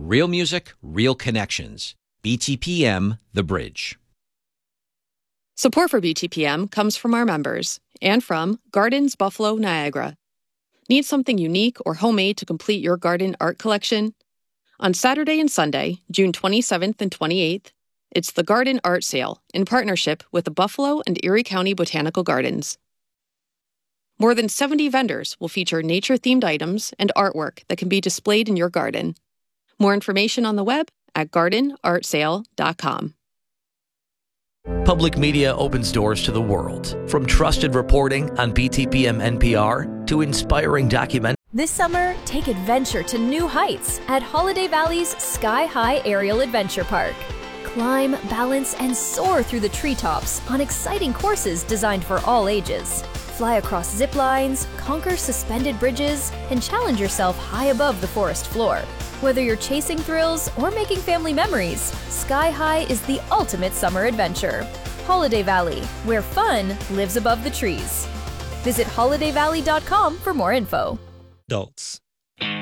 Real music, real connections. BTPM The Bridge. Support for BTPM comes from our members and from Gardens Buffalo Niagara. Need something unique or homemade to complete your garden art collection? On Saturday and Sunday, June 27th and 28th, it's the Garden Art Sale in partnership with the Buffalo and Erie County Botanical Gardens. More than 70 vendors will feature nature-themed items and artwork that can be displayed in your garden. More information on the web at gardenartsale.com. Public media opens doors to the world, from trusted reporting on BTPM NPR to inspiring documentaries. This summer, take adventure to new heights at Holiday Valley's Sky High Aerial Adventure Park. Climb, balance, and soar through the treetops on exciting courses designed for all ages. Fly across zip lines, conquer suspended bridges, and challenge yourself high above the forest floor. Whether you're chasing thrills or making family memories, Sky High is the ultimate summer adventure. Holiday Valley, where fun lives above the trees. Visit holidayvalley.com for more info. Adults.